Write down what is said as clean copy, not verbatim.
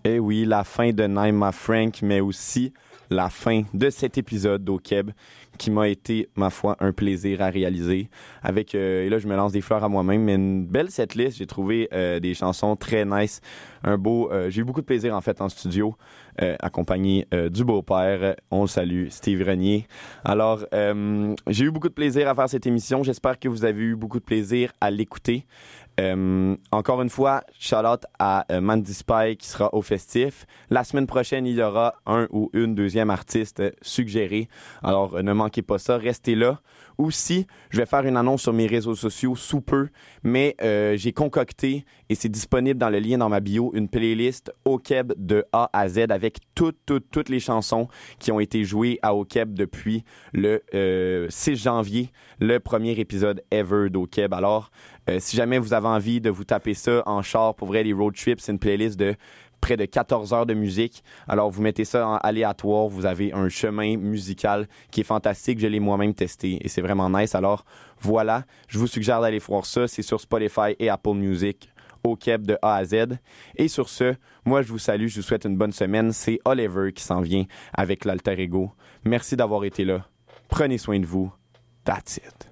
Eh oui, la fin de Naima Frank, mais aussi la fin de cet épisode d'Okeb qui m'a été, ma foi, un plaisir à réaliser. Avec, et là, je me lance des fleurs à moi-même, mais une belle setlist. J'ai trouvé des chansons très nice. J'ai eu beaucoup de plaisir, en fait, en studio, accompagné du beau-père. On le salue, Steve Renier. Alors, j'ai eu beaucoup de plaisir à faire cette émission. J'espère que vous avez eu beaucoup de plaisir à l'écouter. Encore une fois, shout-out à Mandy Spy qui sera au festif. La semaine prochaine, il y aura un ou une deuxième artiste suggéré. Alors, ne manquez pas ça, restez là. Aussi, je vais faire une annonce sur mes réseaux sociaux sous peu, mais j'ai concocté, et c'est disponible dans le lien dans ma bio, une playlist Okeb de A à Z avec toutes les chansons qui ont été jouées à Okeb depuis le 6 janvier, le premier épisode ever d'Okeb. Alors, si jamais vous avez envie de vous taper ça en char, pour vrai, les road trips, c'est une playlist de près de 14 heures de musique. Alors, vous mettez ça en aléatoire. Vous avez un chemin musical qui est fantastique. Je l'ai moi-même testé et c'est vraiment nice. Alors, voilà. Je vous suggère d'aller voir ça. C'est sur Spotify et Apple Music. Okeb de A à Z. Et sur ce, moi, je vous salue. Je vous souhaite une bonne semaine. C'est Oliver qui s'en vient avec l'Alter Ego. Merci d'avoir été là. Prenez soin de vous. That's it.